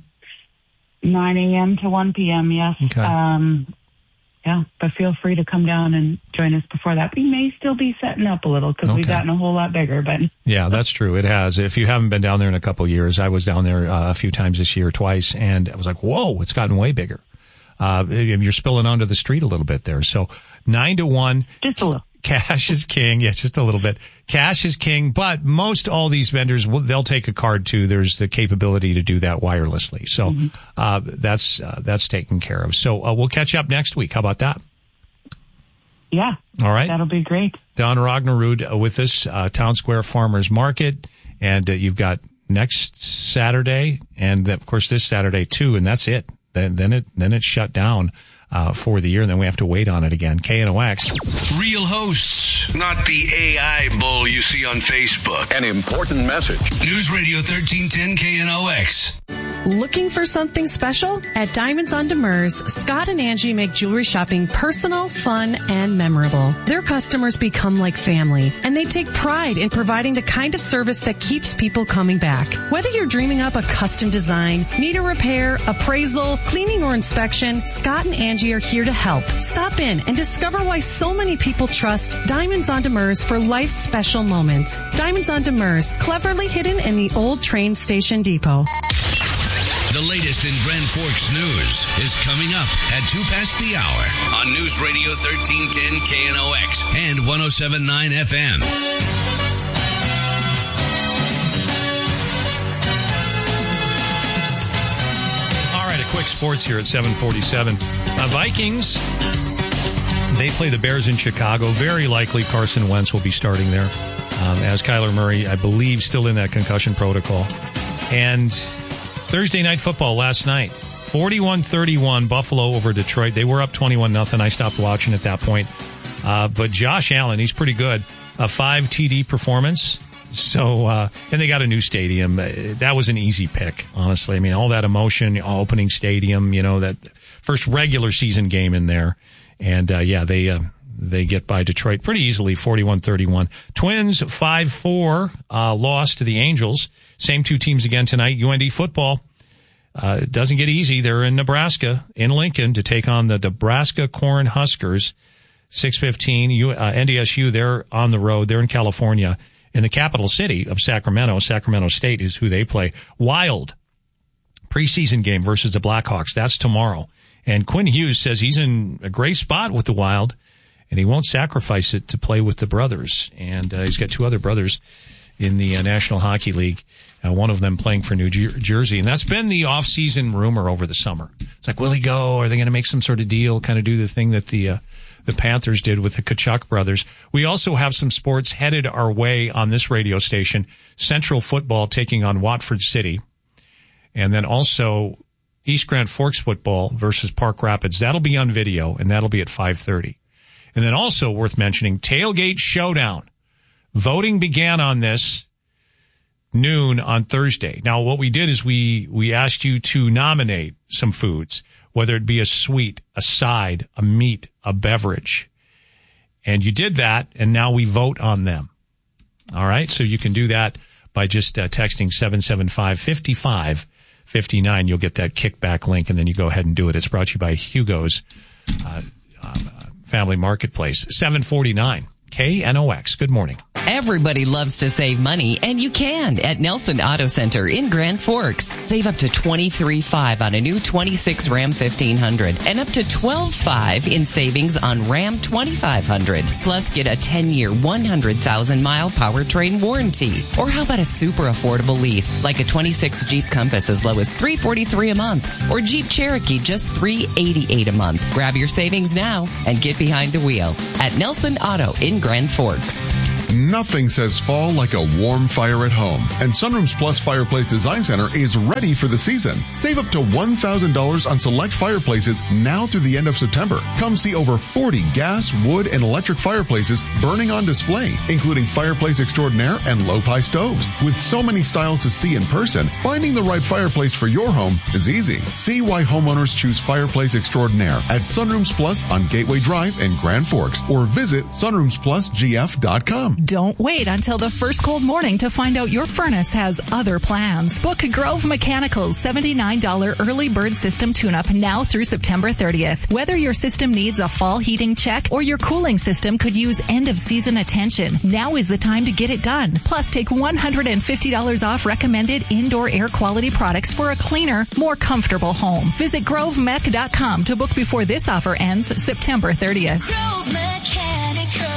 nine a.m. to one p.m., yes. Okay. Um, yeah, but feel free to come down and join us before that. We may still be setting up a little because Okay. we've gotten a whole lot bigger. But Yeah, that's true. It has. If you haven't been down there in a couple of years, I was down there uh, a few times this year, twice, and I was like, whoa, it's gotten way bigger. Uh, you're spilling onto the street a little bit there. So nine to one. Just a little. Cash is king. Yeah, just a little bit. Cash is king, but most all these vendors, they'll take a card too. There's the capability to do that wirelessly. So, mm-hmm. uh, that's, uh, that's taken care of. So, uh, we'll catch up next week. How about that? Yeah. All right. That'll be great. Don Ragnerud uh, with us, uh, Town Square Farmers Market. And uh, you've got next Saturday and of course this Saturday too. And that's it. Then, then it, then it's shut down. Uh, for the year, and then we have to wait on it again. K N O X. Real hosts, not the A I bull you see on Facebook. An important message. News Radio thirteen ten K N O X. Looking for something special? At Diamonds on Demers, Scott and Angie make jewelry shopping personal, fun, and memorable. Their customers become like family, and they take pride in providing the kind of service that keeps people coming back. Whether you're dreaming up a custom design, need a repair, appraisal, cleaning, or inspection, Scott and Angie are here to help. Stop in and discover why so many people trust Diamonds on Demers for life's special moments. Diamonds on Demers, cleverly hidden in the old train station depot. The latest in Grand Forks news is coming up at two past the hour on News Radio thirteen ten K N O X and one oh seven point nine F M. All right, a quick sports here at seven forty-seven. Uh, Vikings, they play the Bears in Chicago. Very likely Carson Wentz will be starting there, um, as Kyler Murray, I believe, still in that concussion protocol. And Thursday Night Football last night, forty-one thirty-one, Buffalo over Detroit. They were up twenty-one nothing. I stopped watching at that point. Uh, but Josh Allen, he's pretty good. A five T D performance. So, uh, and they got a new stadium. That was an easy pick, honestly. I mean, all that emotion, opening stadium, you know, that first regular season game in there. And, uh, yeah, they, uh, they get by Detroit pretty easily, forty-one thirty-one. Twins, five four, uh, lost to the Angels. Same two teams again tonight. U N D football, uh, doesn't get easy. They're in Nebraska, in Lincoln, to take on the Nebraska Corn Huskers. six fifteen, U, uh, N D S U, they're on the road. They're in California. In the capital city of Sacramento, Sacramento State is who they play. Wild preseason game versus the Blackhawks. That's tomorrow. And Quinn Hughes says he's in a great spot with the Wild, and he won't sacrifice it to play with the brothers. And uh, he's got two other brothers in the uh, National Hockey League, uh, one of them playing for New Jer- Jersey. And that's been the off-season rumor over the summer. It's like, will he go? Are they going to make some sort of deal, kind of do the thing that the uh, the Panthers did with the Tkachuk brothers? We also have some sports headed our way on this radio station. Central football taking on Watford City. And then also East Grand Forks football versus Park Rapids. That'll be on video, and that'll be at five thirty. And then also worth mentioning, Tailgate Showdown. Voting began on this noon on Thursday. Now, what we did is we, we asked you to nominate some foods, whether it be a sweet, a side, a meat, a beverage. And you did that, and now we vote on them. All right, so you can do that by just uh, texting seven seven five, five five five nine. You'll get that kickback link, and then you go ahead and do it. It's brought to you by Hugo's uh, uh, Family Marketplace. seven forty-nine K N O X. Good morning. Everybody loves to save money, and you can at Nelson Auto Center in Grand Forks. Save up to twenty-three thousand five hundred dollars on a new twenty-six Ram fifteen hundred and up to twelve thousand five hundred dollars in savings on Ram twenty-five hundred. Plus, get a ten-year, one hundred thousand mile powertrain warranty. Or how about a super affordable lease, like a twenty-six Jeep Compass as low as three hundred forty-three dollars a month, or Jeep Cherokee just three hundred eighty-eight dollars a month. Grab your savings now and get behind the wheel at Nelson Auto in Grand Forks. Nothing says fall like a warm fire at home, and Sunrooms Plus Fireplace Design Center is ready for the season. Save up to one thousand dollars on select fireplaces now through the end of September. Come see over forty gas, wood, and electric fireplaces burning on display, including Fireplace Extraordinaire and low-pie stoves. With so many styles to see in person, finding the right fireplace for your home is easy. See why homeowners choose Fireplace Extraordinaire at Sunrooms Plus on Gateway Drive in Grand Forks, or visit sunrooms plus g f dot com. Don't wait until the first cold morning to find out your furnace has other plans. Book Grove Mechanical's seventy-nine dollars early bird system tune-up now through September thirtieth. Whether your system needs a fall heating check or your cooling system could use end-of-season attention, now is the time to get it done. Plus, take one hundred fifty dollars off recommended indoor air quality products for a cleaner, more comfortable home. Visit grove mech dot com to book before this offer ends September thirtieth. Grove Mechanical.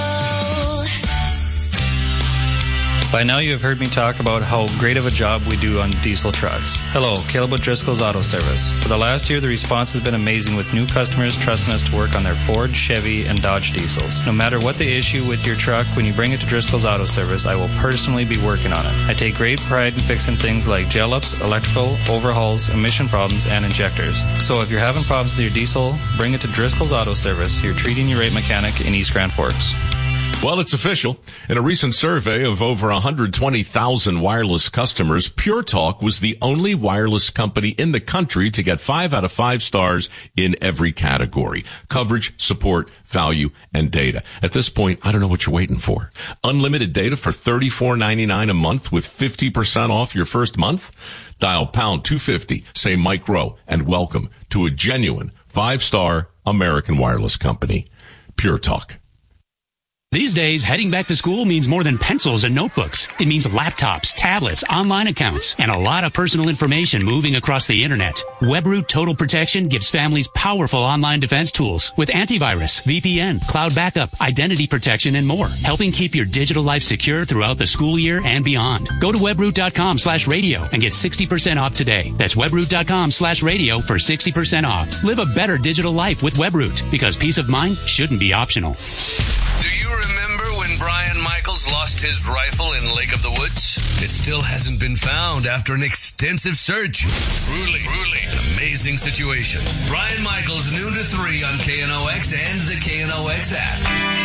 By now you have heard me talk about how great of a job we do on diesel trucks. Hello, Caleb O'Driscoll's Auto Service. For the last year, the response has been amazing with new customers trusting us to work on their Ford, Chevy, and Dodge diesels. No matter what the issue with your truck, when you bring it to Driscoll's Auto Service, I will personally be working on it. I take great pride in fixing things like gel ups, electrical, overhauls, emission problems, and injectors. So if you're having problems with your diesel, bring it to Driscoll's Auto Service, your treating your right mechanic in East Grand Forks. Well, it's official. In a recent survey of over one hundred twenty thousand wireless customers, Pure Talk was the only wireless company in the country to get five out of five stars in every category: coverage, support, value, and data. At this point, I don't know what you're waiting for. Unlimited data for thirty-four ninety-nine a month with fifty percent off your first month? Dial pound two fifty, say Mike Rowe, and welcome to a genuine five-star American wireless company. Pure Talk. These days, heading back to school means more than pencils and notebooks. It means laptops, tablets, online accounts, and a lot of personal information moving across the internet. WebRoot Total Protection gives families powerful online defense tools with antivirus, V P N, cloud backup, identity protection, and more, helping keep your digital life secure throughout the school year and beyond. Go to webroot.com slash radio and get sixty percent off today. That's webroot.com slash radio for sixty percent off. Live a better digital life with WebRoot, because peace of mind shouldn't be optional. Do you remember when Brian Michaels lost his rifle in Lake of the Woods? It still hasn't been found after an extensive search. Truly, truly an amazing situation. Brian Michaels, noon to three on K N O X and the K N O X app.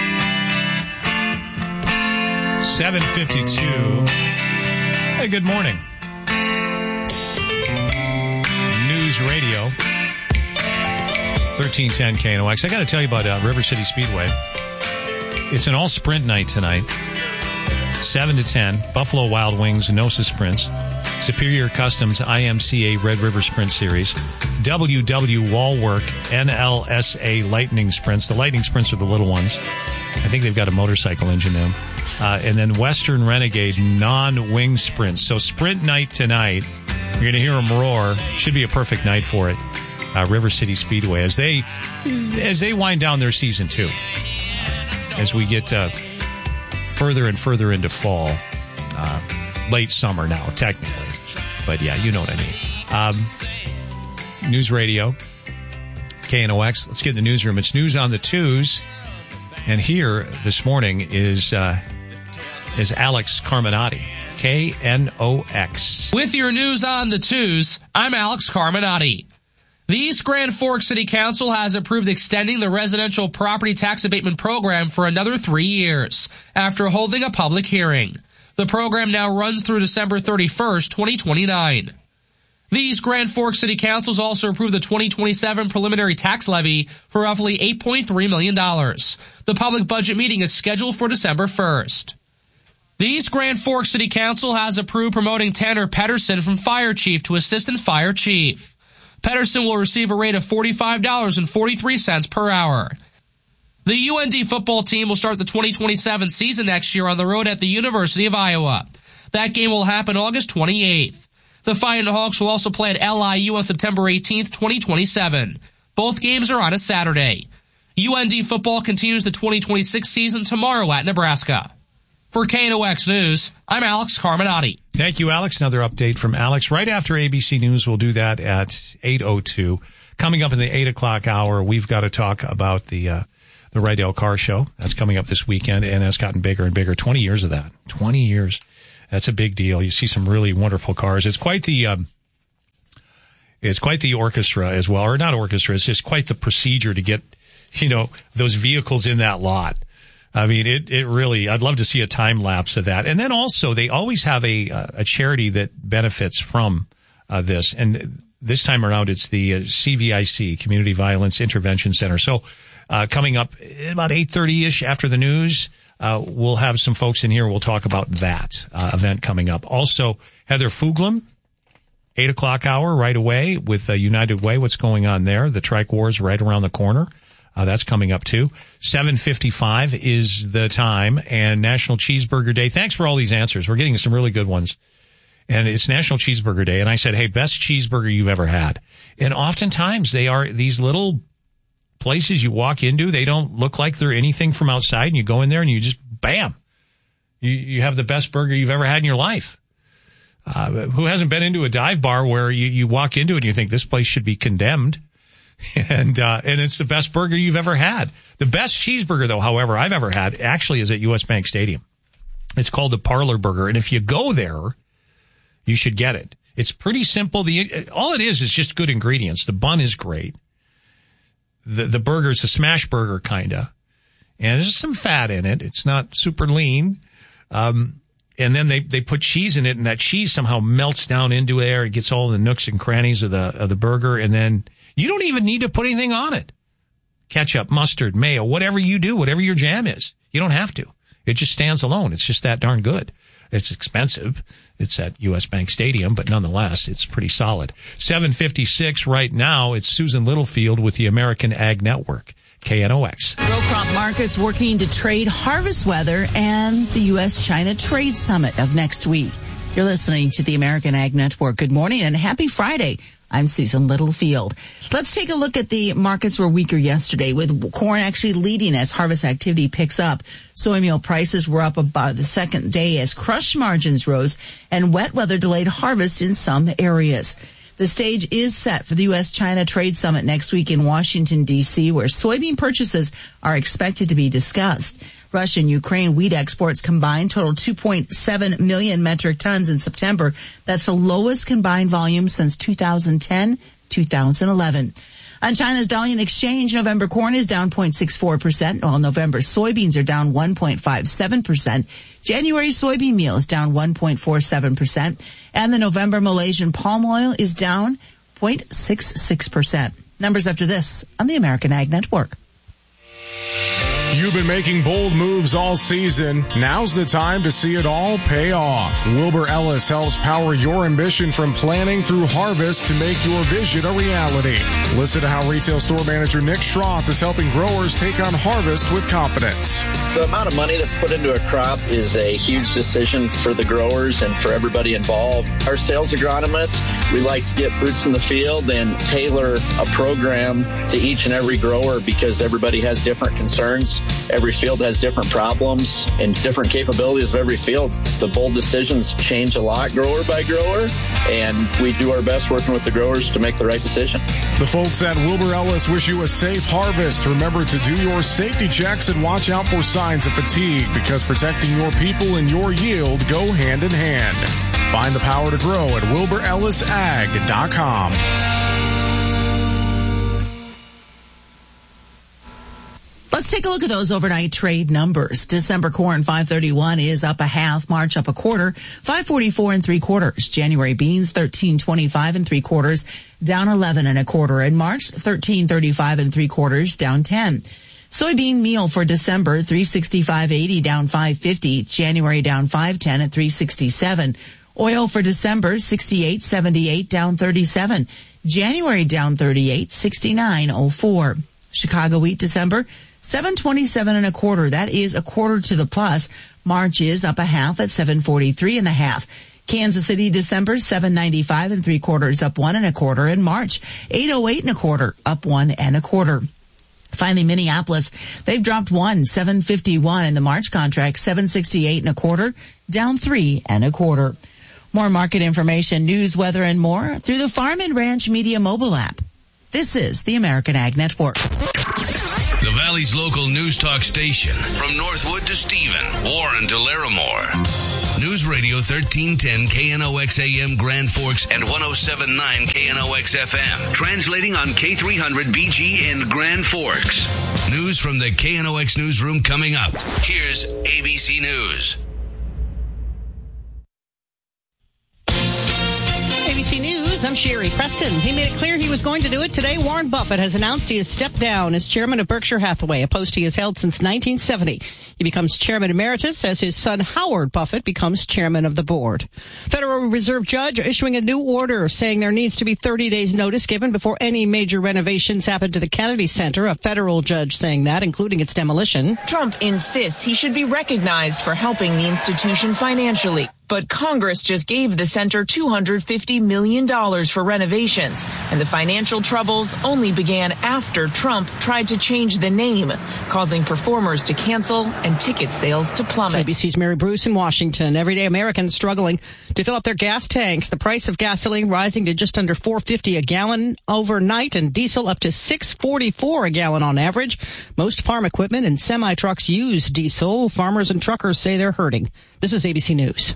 seven fifty-two. Hey, good morning. News Radio. thirteen ten K N O X. I got to tell you about uh, River City Speedway. It's an all-sprint night tonight, seven to ten. Buffalo Wild Wings, Nosa Sprints, Superior Customs, I M C A Red River Sprint Series, W W Wallwork, N L S A Lightning Sprints. The Lightning Sprints are the little ones. I think they've got a motorcycle engine in them. Uh, and then Western Renegade non-wing sprints. So sprint night tonight. You're going to hear them roar. Should be a perfect night for it. Uh, River City Speedway as they as they wind down their season two. As we get uh, further and further into fall, uh, late summer now, technically. But yeah, you know what I mean. Um, News Radio, K N O X. Let's get in the newsroom. It's News on the Twos. And here this morning is uh, is Alex Carminati, K N O X. With your News on the Twos, I'm Alex Carminati. The East Grand Forks City Council has approved extending the residential property tax abatement program for another three years after holding a public hearing. The program now runs through December thirty-first, twenty twenty-nine. The East Grand Forks City Council's also approved the twenty twenty-seven preliminary tax levy for roughly eight point three million dollars. The public budget meeting is scheduled for December first. The East Grand Forks City Council has approved promoting Tanner Pedersen from fire chief to assistant fire chief. Pedersen will receive a rate of forty-five dollars and forty-three cents per hour. The U N D football team will start the twenty twenty-seven season next year on the road at the University of Iowa. That game will happen August twenty-eighth. The Fighting Hawks will also play at L I U on September eighteenth, twenty twenty-seven. Both games are on a Saturday. U N D football continues the twenty twenty-six season tomorrow at Nebraska. For K N O X News, I'm Alex Carminati. Thank you, Alex. Another update from Alex. Right after A B C News, we'll do that at eight oh two. Coming up in the eight o'clock hour, we've got to talk about the uh, the Rydell Car Show. That's coming up this weekend, and it's gotten bigger and bigger. twenty years of that. twenty years. That's a big deal. You see some really wonderful cars. It's quite the, um, it's quite the orchestra as well, or not orchestra. It's just quite the procedure to get, you know, those vehicles in that lot. I mean, it, it really, I'd love to see a time lapse of that. And then also they always have a, a charity that benefits from, uh, this. And this time around, it's the uh, C V I C, Community Violence Intervention Center. So, uh, coming up about eight thirty-ish after the news, Uh, we'll have some folks in here. We'll talk about that uh, event coming up. Also, Heather Fuglam, eight o'clock hour right away with uh, United Way. What's going on there? The Trike War is right around the corner. Uh, that's coming up too. seven fifty-five is the time, and National Cheeseburger Day. Thanks for all these answers. We're getting some really good ones. And it's National Cheeseburger Day. And I said, hey, best cheeseburger you've ever had. And oftentimes they are these little places you walk into. They don't look like they're anything from outside, and you go in there and you just, bam, you, you have the best burger you've ever had in your life. Uh, who hasn't been into a dive bar where you, you walk into it and you think this place should be condemned? And, uh, and it's the best burger you've ever had. The best cheeseburger, though, however, I've ever had actually is at U S Bank Stadium. It's called the Parlor Burger. And if you go there, you should get it. It's pretty simple. The, all it is is just good ingredients. The bun is great. The, the burger is a smash burger, kinda. And there's some fat in it. It's not super lean. Um, and then they, they put cheese in it, and that cheese somehow melts down into there. It gets all the nooks and crannies of the, of the burger. And then you don't even need to put anything on it. Ketchup, mustard, mayo, whatever you do, whatever your jam is. You don't have to. It just stands alone. It's just that darn good. It's expensive. It's at U S Bank Stadium, but nonetheless, it's pretty solid. seven fifty-six right now. It's Susan Littlefield with the American Ag Network, K N O X. Row crop markets working to trade harvest weather and the U S China Trade Summit of next week. You're listening to the American Ag Network. Good morning and happy Friday. I'm Susan Littlefield. Let's take a look at the markets were weaker yesterday, with corn actually leading as harvest activity picks up. Soy meal prices were up about the second day as crush margins rose and wet weather delayed harvest in some areas. The stage is set for the U S China Trade Summit next week in Washington, D C, where soybean purchases are expected to be discussed. Russia and Ukraine wheat exports combined totaled two point seven million metric tons in September. That's the lowest combined volume since two thousand ten, two thousand eleven. On China's Dalian Exchange, November corn is down zero point six four percent, while November soybeans are down one point five seven percent. January soybean meal is down one point four seven percent, and the November Malaysian palm oil is down zero point six six percent. Numbers after this on the American Ag Network. You've been making bold moves all season. Now's the time to see it all pay off. Wilbur Ellis helps power your ambition from planning through harvest to make your vision a reality. Listen to how retail store manager Nick Schroth is helping growers take on harvest with confidence. The amount of money that's put into a crop is a huge decision for the growers and for everybody involved. Our sales agronomists, we like to get boots in the field and tailor a program to each and every grower because everybody has different concerns. Every field has different problems and different capabilities of every field. The bold decisions change a lot grower by grower, and we do our best working with the growers to make the right decision. The folks at Wilbur Ellis wish you a safe harvest. Remember to do your safety checks and watch out for signs of fatigue because protecting your people and your yield go hand in hand. Find the power to grow at wilbur ellis ag dot com. Let's take a look at those overnight trade numbers. December corn five thirty-one is up a half, March up a quarter, five forty-four and three quarters. January beans thirteen twenty-five and three quarters, down eleven and a quarter. In March thirteen thirty-five and three quarters, down ten. Soybean meal for December three sixty-five eighty, down five fifty. January down five ten at three sixty-seven. Oil for December sixty-eight seventy-eight, down thirty-seven. January down thirty-eight sixty-nine oh four. Chicago wheat December seven twenty-seven and a quarter. That is a quarter to the plus. March is up a half at seven forty-three and a half. Kansas City December seven ninety-five and three quarters, up one and a quarter. In March eight oh eight and a quarter, up one and a quarter. Finally, Minneapolis, they've dropped one, seven fifty-one in the March contract, seven sixty-eight and a quarter, down three and a quarter. More market information, news, weather, and more through the Farm and Ranch Media mobile app. This is the American Ag Network. The Valley's local news talk station. From Northwood to Stephen, Warren to Larimore. News Radio thirteen ten K N O X A M Grand Forks and one oh seven point nine K N O X F M. Translating on K three hundred B G in Grand Forks. News from the K N O X newsroom coming up. Here's A B C News. A B C News, I'm Sherry Preston. He made it clear he was going to do it today. Warren Buffett has announced he has stepped down as chairman of Berkshire Hathaway, a post he has held since nineteen seventy. He becomes chairman emeritus as his son Howard Buffett becomes chairman of the board. Federal Reserve judge issuing a new order saying there needs to be thirty days notice given before any major renovations happen to the Kennedy Center. A federal judge saying that, including its demolition. Trump insists he should be recognized for helping the institution financially. But Congress just gave the center two hundred fifty million dollars for renovations, and the financial troubles only began after Trump tried to change the name, causing performers to cancel and ticket sales to plummet. A B C's Mary Bruce in Washington. Everyday Americans struggling to fill up their gas tanks. The price of gasoline rising to just under four fifty a gallon overnight, and diesel up to six forty-four a gallon on average. Most farm equipment and semi-trucks use diesel. Farmers and truckers say they're hurting. This is A B C News.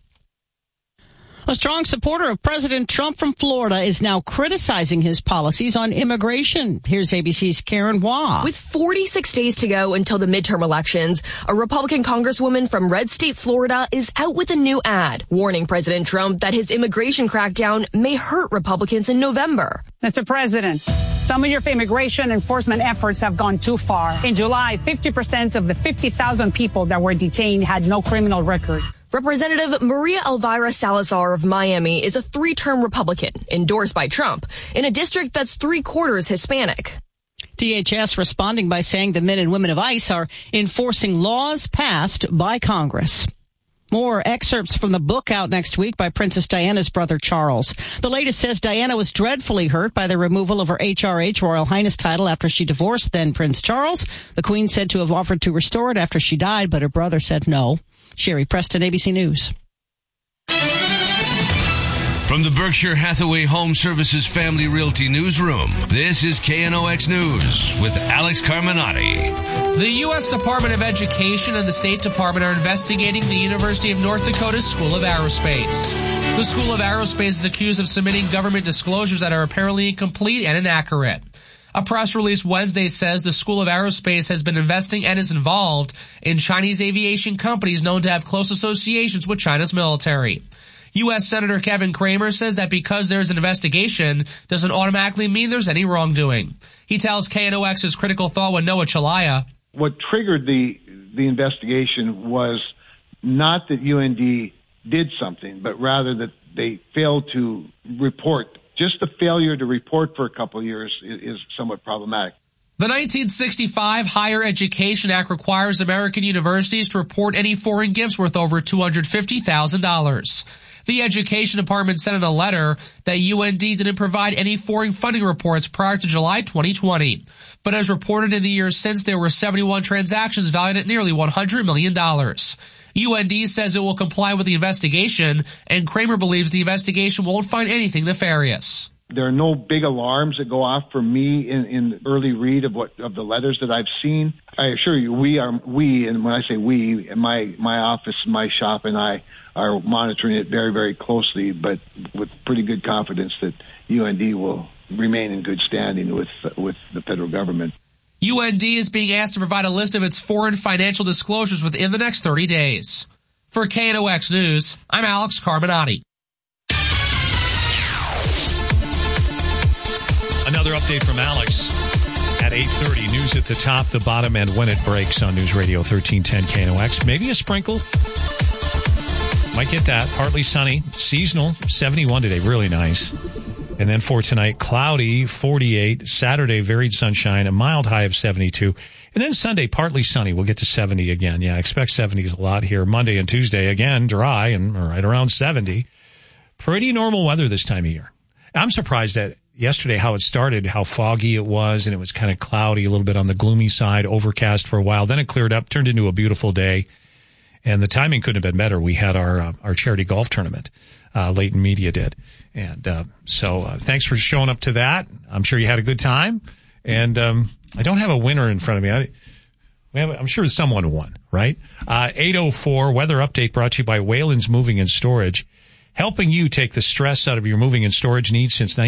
A strong supporter of President Trump from Florida is now criticizing his policies on immigration. Here's A B C's Karen Waugh. With forty-six days to go until the midterm elections, a Republican congresswoman from red state Florida is out with a new ad, warning President Trump that his immigration crackdown may hurt Republicans in November. Mister President, some of your immigration enforcement efforts have gone too far. In July, fifty percent of the fifty thousand people that were detained had no criminal record. Representative Maria Elvira Salazar of Miami is a three-term Republican, endorsed by Trump, in a district that's three-quarters Hispanic. D H S responding by saying the men and women of ICE are enforcing laws passed by Congress. More excerpts from the book out next week by Princess Diana's brother, Charles. The latest says Diana was dreadfully hurt by the removal of her H R H, Royal Highness title, after she divorced then Prince Charles. The Queen said to have offered to restore it after she died, but her brother said no. Sherry Preston, A B C News. From the Berkshire Hathaway Home Services Family Realty Newsroom, this is K N O X News with Alex Carminati. The U S Department of Education and the State Department are investigating the University of North Dakota's School of Aerospace. The School of Aerospace is accused of submitting government disclosures that are apparently incomplete and inaccurate. A press release Wednesday says the School of Aerospace has been investing and is involved in Chinese aviation companies known to have close associations with China's military. U S Senator Kevin Cramer says that because there's an investigation doesn't automatically mean there's any wrongdoing. He tells K N O X's Critical Thought with Noah Chalaya. What triggered the the investigation was not that U N D did something, but rather that they failed to report. Just the failure to report for a couple of years is, is somewhat problematic. The nineteen sixty-five Higher Education Act requires American universities to report any foreign gifts worth over two hundred fifty thousand dollars. The Education Department sent in a letter that U N D didn't provide any foreign funding reports prior to July twenty twenty. But as reported in the years since, there were seventy-one transactions valued at nearly one hundred million dollars. U N D says it will comply with the investigation, and Cramer believes the investigation won't find anything nefarious. There are no big alarms that go off for me in, in the early read of what of the letters that I've seen. I assure you, we are we, and when I say we, my my office, my shop, and I are monitoring it very, very closely, but with pretty good confidence that U N D will remain in good standing with with the federal government. U N D is being asked to provide a list of its foreign financial disclosures within the next thirty days. For K N O X News, I'm Alex Carminati. Another update from Alex at eight thirty. News at the top, the bottom, and when it breaks on News Radio thirteen ten K N O X. Maybe a sprinkle. Might get that. Partly sunny. Seasonal. seventy-one today. Really nice. And then for tonight, cloudy, forty-eight. Saturday, varied sunshine, a mild high of seventy-two. And then Sunday, partly sunny. We'll get to seventy again. Yeah, I expect seventies a lot here. Monday and Tuesday, again, dry and right around seventy. Pretty normal weather this time of year. I'm surprised that yesterday how it started, how foggy it was, and it was kind of cloudy, a little bit on the gloomy side, overcast for a while. Then it cleared up, turned into a beautiful day. And the timing couldn't have been better. We had our uh, our charity golf tournament. Uh, Leighton Media did. And uh, so uh, thanks for showing up to that. I'm sure you had a good time. And um, I don't have a winner in front of me. I, we have, I'm sure someone won, right? Uh, eight oh four, weather update brought to you by Wayland's Moving and Storage, helping you take the stress out of your moving and storage needs since nineteen